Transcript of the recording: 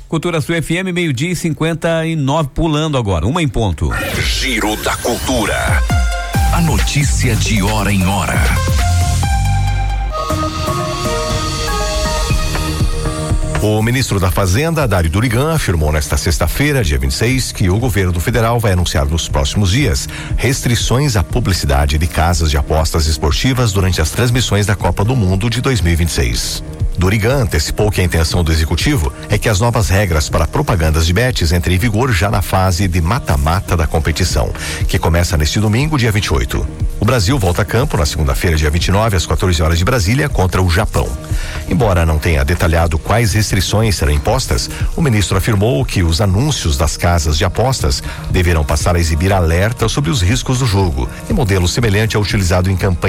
Cultura Sul FM, 12:59, pulando agora, 1 em ponto. Giro da Cultura. A notícia de hora em hora. O ministro da Fazenda, Dário Durigan, afirmou nesta sexta-feira, dia 26, que o governo federal vai anunciar nos próximos dias restrições à publicidade de casas de apostas esportivas durante as transmissões da Copa do Mundo de 2026. Durigan antecipou que a intenção do executivo é que as novas regras para propagandas de bets entrem em vigor já na fase de mata-mata da competição, que começa neste domingo, dia 28. O Brasil volta a campo na segunda-feira, dia 29, às 14 horas de Brasília, contra o Japão. Embora não tenha detalhado quais restrições serão impostas, o ministro afirmou que os anúncios das casas de apostas deverão passar a exibir alerta sobre os riscos do jogo, em modelo semelhante ao utilizado em campanha